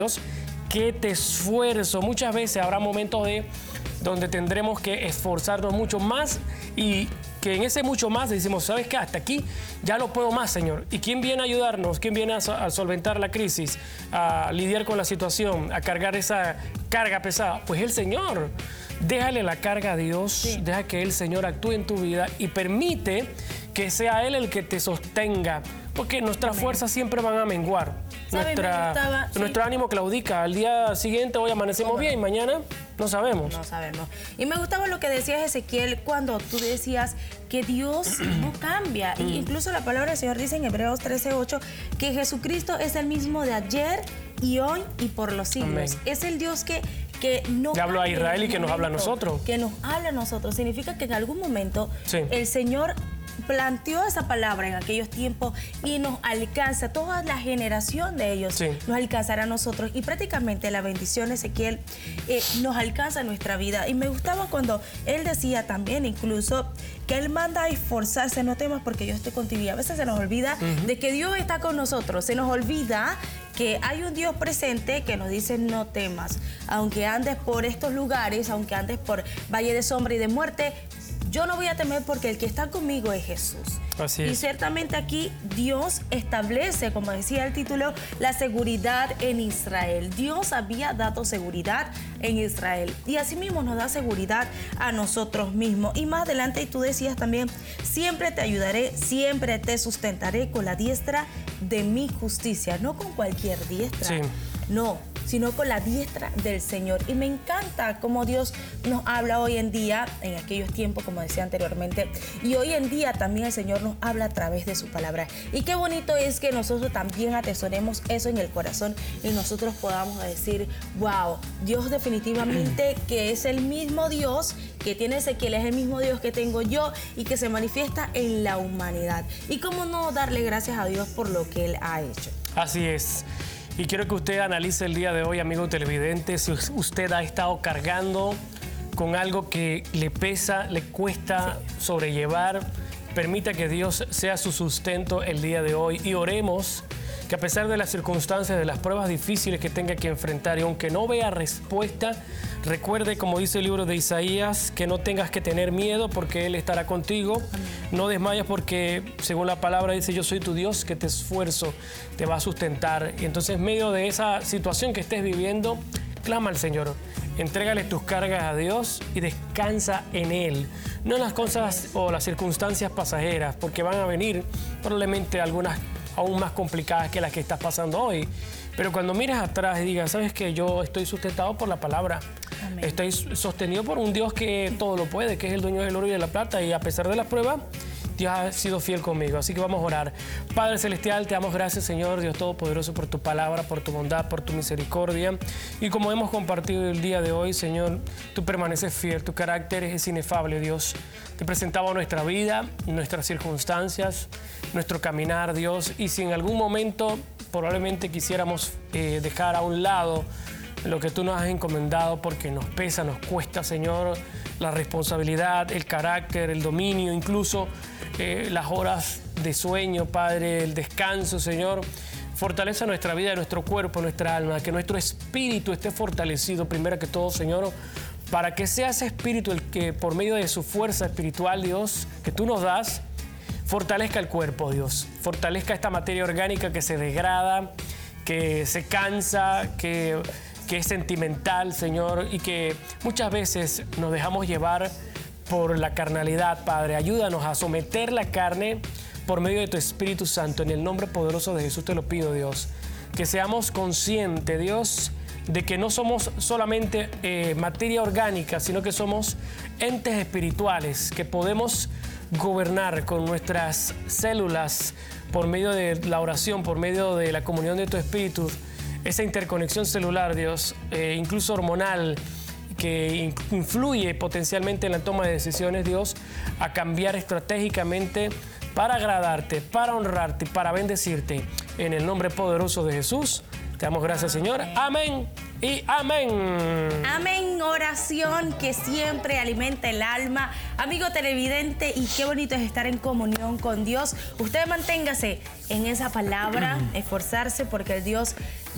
que te esfuerzo. Muchas veces habrá momentos donde tendremos que esforzarnos mucho más y que en ese mucho más decimos, ¿sabes qué? Hasta aquí ya no puedo más, Señor. ¿Y quién viene a ayudarnos? ¿Quién viene a solventar la crisis? A lidiar con la situación, a cargar esa carga pesada. Pues el Señor. Déjale la carga a Dios, sí. Deja que el Señor actúe en tu vida y permite que sea Él el que te sostenga, porque nuestras fuerzas siempre van a menguar. Nuestro ánimo claudica. Al día siguiente hoy amanecemos bien y mañana no sabemos. No sabemos. Y me gustaba lo que decías, Ezequiel, cuando tú decías que Dios no cambia. Y incluso la palabra del Señor dice en Hebreos 13:8 que Jesucristo es el mismo de ayer y hoy y por los siglos. Amén. Es el Dios que no le habló a Israel y que nos habla a nosotros. Que nos habla a nosotros. Significa que en algún momento el Señor planteó esa palabra en aquellos tiempos y nos alcanza, toda la generación de ellos nos alcanzará a nosotros. Y prácticamente la bendición, Ezequiel, nos alcanza en nuestra vida. Y me gustaba cuando él decía también incluso que él manda a esforzarse, no temas porque yo estoy contigo. Y a veces se nos olvida de que Dios está con nosotros, se nos olvida que hay un Dios presente que nos dice no temas, aunque andes por estos lugares, aunque andes por valle de sombra y de muerte, yo no voy a temer porque el que está conmigo es Jesús. Así es. Y ciertamente aquí Dios establece, como decía el título, la seguridad en Israel. Dios había dado seguridad en Israel y así mismo nos da seguridad a nosotros mismos. Y más adelante tú decías también, siempre te ayudaré, siempre te sustentaré con la diestra de mi justicia. No con cualquier diestra, no, sino con la diestra del Señor. Y me encanta cómo Dios nos habla hoy en día, en aquellos tiempos, como decía anteriormente, y hoy en día también el Señor nos habla a través de su palabra. Y qué bonito es que nosotros también atesoremos eso en el corazón y nosotros podamos decir, wow, Dios definitivamente que es el mismo Dios que tiene Ezequiel, es el mismo Dios que tengo yo y que se manifiesta en la humanidad. Y cómo no darle gracias a Dios por lo que Él ha hecho. Así es. Y quiero que usted analice el día de hoy, amigo televidente, si usted ha estado cargando con algo que le pesa, le cuesta sobrellevar. Permita que Dios sea su sustento el día de hoy y oremos que a pesar de las circunstancias, de las pruebas difíciles que tenga que enfrentar y aunque no vea respuesta, recuerde, como dice el libro de Isaías, que no tengas que tener miedo porque Él estará contigo. Amén. No desmayes porque, según la palabra dice, yo soy tu Dios que te esfuerzo, te va a sustentar. Y entonces, en medio de esa situación que estés viviendo, clama al Señor. Entrégale tus cargas a Dios y descansa en Él. No en las cosas o las circunstancias pasajeras, porque van a venir probablemente algunas aún más complicadas que las que estás pasando hoy. Pero cuando mires atrás y digas, ¿sabes qué? Yo estoy sustentado por la palabra. Amén. Estoy sostenido por un Dios que todo lo puede, que es el dueño del oro y de la plata. Y a pesar de las pruebas, Dios ha sido fiel conmigo. Así que vamos a orar. Padre Celestial, te damos gracias, Señor, Dios Todopoderoso, por tu palabra, por tu bondad, por tu misericordia. Y como hemos compartido el día de hoy, Señor, tú permaneces fiel, tu carácter es inefable, Dios. Te presentamos nuestra vida, nuestras circunstancias, nuestro caminar, Dios. Y si en algún momento probablemente quisiéramos dejar a un lado lo que tú nos has encomendado porque nos pesa, nos cuesta, Señor, la responsabilidad, el carácter, el dominio, incluso las horas de sueño, Padre, el descanso, Señor. Fortaleza nuestra vida, nuestro cuerpo, nuestra alma, que nuestro espíritu esté fortalecido, primero que todo, Señor, para que sea ese espíritu el que, por medio de su fuerza espiritual, Dios, que tú nos das, fortalezca el cuerpo, Dios. Fortalezca esta materia orgánica que se degrada, que se cansa, que es sentimental, Señor, y que muchas veces nos dejamos llevar por la carnalidad, Padre. Ayúdanos a someter la carne por medio de tu Espíritu Santo. En el nombre poderoso de Jesús te lo pido, Dios. Que seamos conscientes, Dios, de que no somos solamente materia orgánica, sino que somos entes espirituales, que podemos gobernar con nuestras células por medio de la oración, por medio de la comunión de tu Espíritu, esa interconexión celular, Dios, incluso hormonal, que influye potencialmente en la toma de decisiones, Dios, a cambiar estratégicamente para agradarte, para honrarte, para bendecirte. En el nombre poderoso de Jesús, te damos gracias, Señor. Amén y amén. Amén. en oración que siempre alimenta el alma. Amigo televidente, y qué bonito es estar en comunión con Dios. Usted manténgase en esa palabra, esforzarse, porque el Dios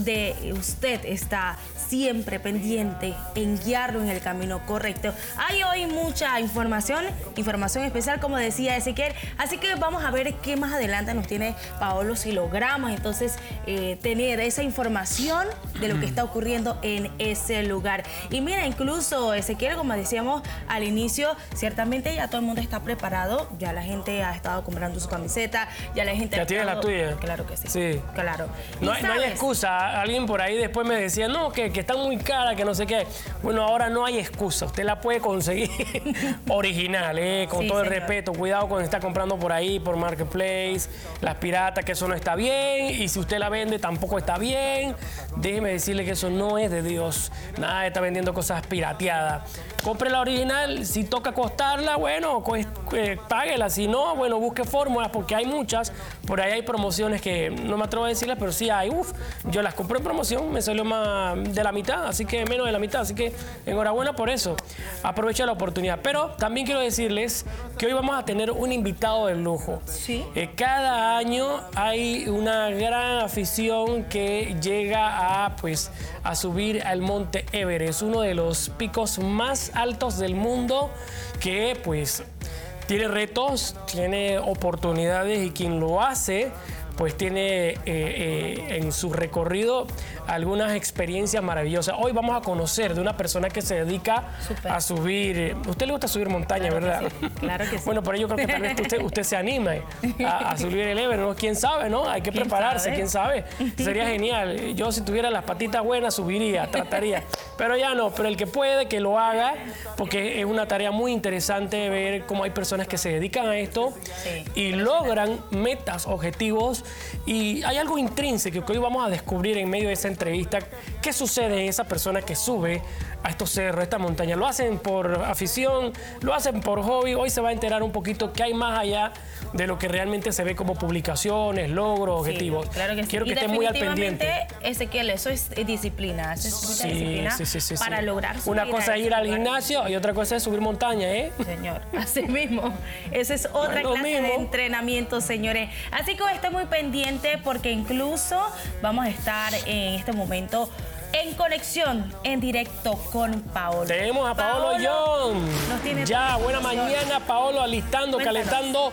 de usted está siempre pendiente en guiarlo en el camino correcto. Hay hoy mucha información especial, como decía Ezequiel, así que vamos a ver qué más adelante nos tiene Paolo, si logramos entonces tener esa información de lo que está ocurriendo en ese lugar. Y mira, incluso Ezequiel, como decíamos al inicio, ciertamente ya todo el mundo está preparado, ya la gente ha estado comprando su camiseta, ya la gente... ¿Ya tienes la tuya? Claro que sí. Sí. Claro. No hay excusa. Alguien por ahí después me decía, no, que está muy cara, que no sé qué. Bueno, ahora no hay excusa. Usted la puede conseguir original, con Sí, todo el señor. respeto. Cuidado cuando está comprando por ahí, por Marketplace, las piratas, que eso no está bien. Y si usted la vende, tampoco está bien. Déjeme decirle que eso no es de Dios. Nada de estar vendiendo cosas pirateadas. Compre la original. Si toca costarla, bueno, páguela. Si no, bueno, busque fórmulas, porque hay muchas. Por ahí hay promociones que no me atrevo a decirlas, pero sí hay. Yo las compré en promoción, me salió más de la mitad, así que menos de la mitad. Así que enhorabuena por eso. Aprovecha la oportunidad. Pero también quiero decirles que hoy vamos a tener un invitado de lujo. Sí. Cada año hay una gran afición que llega a subir al Monte Everest, uno de los picos más altos del mundo, que pues tiene retos, tiene oportunidades, y quien lo hace pues tiene en su recorrido algunas experiencias maravillosas. Hoy vamos a conocer de una persona que se dedica a subir. ¿A usted le gusta subir montaña, Claro verdad? que sí, claro que sí. Bueno, pero yo creo que tal vez usted se anime a subir el Everest, ¿no? ¿Quién sabe, no? Hay que ¿Quién prepararse, sabe? ¿quién sabe? Sería genial. Yo, si tuviera las patitas buenas, subiría, trataría. Pero ya no, pero el que puede, que lo haga, porque es una tarea muy interesante ver cómo hay personas que se dedican a esto y logran metas, objetivos. Y hay algo intrínseco que hoy vamos a descubrir en medio de esa entrevista. ¿Qué sucede en esa persona que sube a estos cerros, a esta montaña? ¿Lo hacen por afición? ¿Lo hacen por hobby? Hoy se va a enterar un poquito qué hay más allá de lo que realmente se ve como publicaciones, logros, objetivos. Claro que sí. Quiero que Y esté muy al pendiente. definitivamente, Ezequiel, eso es disciplina. Eso es mucha disciplina para lograr subir Una cosa a es ese ir al lugar. gimnasio y otra cosa es subir montaña, ¿eh? Señor, así mismo. Esa es otra No es lo clase de mismo. entrenamiento, señores. Así que esté muy pendiente, porque incluso vamos a estar en este momento en conexión, en directo con Paolo. Tenemos a Paolo John. nos tiene Ya, buena información. mañana, Paolo, alistando, Cuéntanos. calentando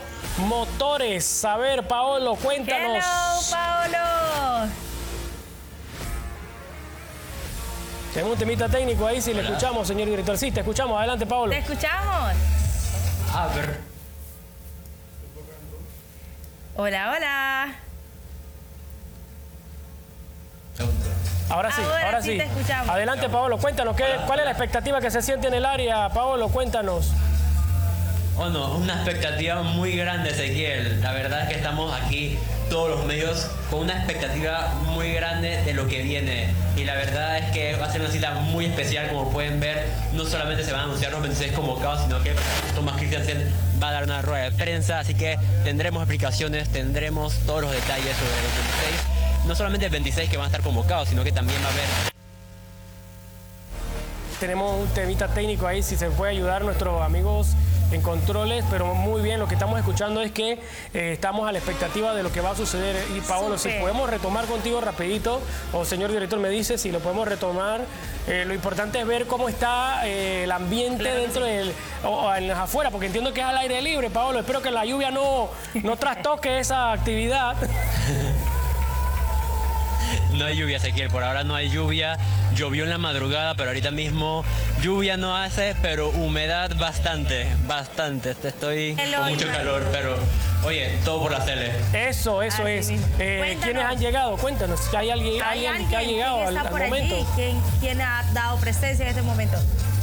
motores. A ver, Paolo, cuéntanos. Hello, Paolo. Tenemos un temita técnico ahí, si le escuchamos, señor director. Sí, te escuchamos. Adelante, Paolo. ¿Te escuchamos? A ver. Hola, hola. Ahora sí, Ahora sí te escuchamos. Adelante, Paolo, cuéntanos, ¿cuál es la expectativa que se siente en el área? Paolo, cuéntanos. Oh no, una expectativa muy grande, Ezequiel. La verdad es que estamos aquí, todos los medios, con una expectativa muy grande de lo que viene. Y la verdad es que va a ser una cita muy especial, como pueden ver. No solamente se van a anunciar los 26 convocados, sino que Thomas Christiansen va a dar una rueda de prensa. Así que tendremos explicaciones, tendremos todos los detalles sobre los 26. No solamente 26 que van a estar convocados, sino que también va a haber... Tenemos un temita técnico ahí, si se puede ayudar nuestros amigos en controles, pero muy bien, lo que estamos escuchando es que estamos a la expectativa de lo que va a suceder. Y Paolo, si podemos retomar contigo rapidito, o señor director me dice si lo podemos retomar, lo importante es ver cómo está el ambiente dentro del, o en las afueras, porque entiendo que es al aire libre, Paolo. Espero que la lluvia no trastoque esa actividad. No hay lluvia, Ezequiel, por ahora no hay lluvia. Llovió en la madrugada, pero ahorita mismo lluvia no hace, pero humedad bastante. Estoy con mucho calor, pero oye, todo por la tele. Eso Así es. mismo. ¿Quiénes han llegado? Cuéntanos, que hay alguien que ha llegado ¿Quién al está por momento. allí? ¿Quién ha dado presencia en este momento?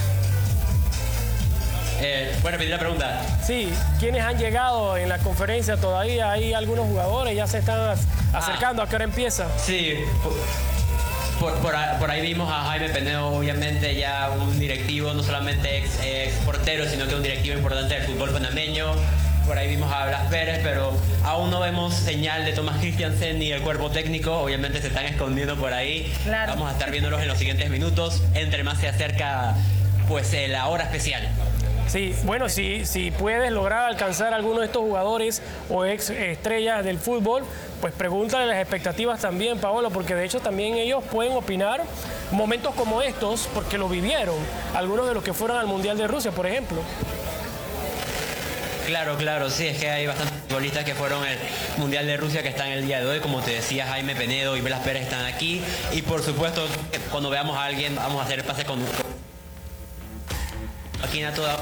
¿Puedes repetir la pregunta? Sí, ¿quiénes han llegado en la conferencia todavía? Hay algunos jugadores, ya se están acercando. ¿A qué hora empieza? Sí, por ahí vimos a Jaime Penedo, obviamente ya un directivo, no solamente ex portero, sino que un directivo importante del fútbol panameño. Por ahí vimos a Blas Pérez, pero aún no vemos señal de Thomas Christiansen ni el cuerpo técnico. Obviamente se están escondiendo por ahí. Claro. Vamos a estar viéndolos en los siguientes minutos. Entre más se acerca pues la hora especial. Sí, bueno, si puedes lograr alcanzar a alguno de estos jugadores o ex estrellas del fútbol, pues pregúntale las expectativas también, Paolo, porque de hecho también ellos pueden opinar momentos como estos, porque lo vivieron, algunos de los que fueron al Mundial de Rusia, por ejemplo. Claro, sí, es que hay bastantes futbolistas que fueron al Mundial de Rusia que están el día de hoy, como te decía, Jaime Penedo y Blas Pérez están aquí, y por supuesto, cuando veamos a alguien, vamos a hacer el pase con aquí a toda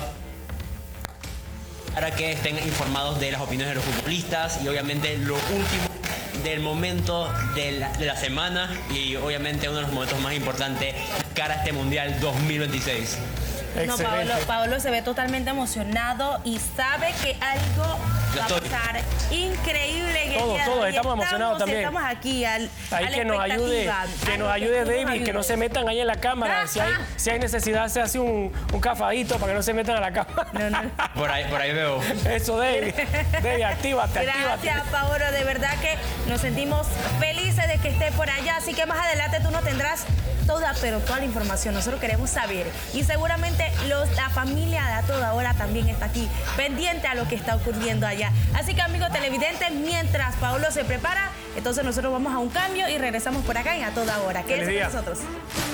para que estén informados de las opiniones de los futbolistas y obviamente lo último del momento de la semana y obviamente uno de los momentos más importantes cara a este Mundial 2026. No, Paolo se ve totalmente emocionado y sabe que algo va a pasar increíble en el día de hoy. Estamos emocionados también. Estamos aquí ahí que nos ayude David, que no se metan ahí en la cámara. Si hay necesidad, se hace un cafadito para que no se metan a la cámara. No. Por ahí veo. Eso, David, actívate. Gracias, Paolo. De verdad que nos sentimos felices de que esté por allá. Así que más adelante tú nos tendrás toda la información. Nosotros queremos saber. Y seguramente la familia de A Toda Hora también está aquí, pendiente a lo que está ocurriendo allá. Así que, amigos televidentes, mientras Paolo se prepara, entonces nosotros vamos a un cambio y regresamos por acá en A Toda Hora. Quédense con nosotros.